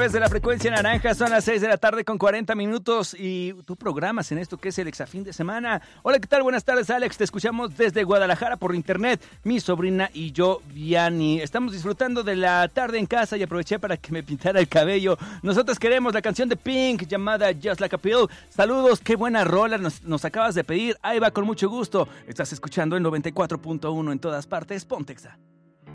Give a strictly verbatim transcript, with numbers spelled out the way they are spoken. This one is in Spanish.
través de la frecuencia naranja. Son las seis de la tarde con cuarenta minutos y tú programas en esto que es el Exafín de Semana. Hola, ¿qué tal? Buenas tardes, Alex. Te escuchamos desde Guadalajara por internet. Mi sobrina y yo, Vianney. Estamos disfrutando de la tarde en casa y aproveché para que me pintara el cabello. Nosotros queremos la canción de Pink llamada Just Like a Pill. Saludos, qué buena rola nos, nos acabas de pedir. Ahí va, con mucho gusto. Estás escuchando el noventa y cuatro punto uno en todas partes. Pontexa.